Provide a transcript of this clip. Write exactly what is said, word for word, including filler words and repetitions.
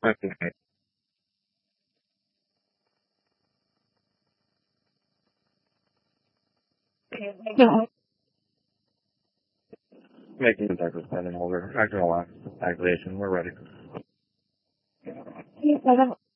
Okay. Making contact with pending holder. Actual activation. We're ready.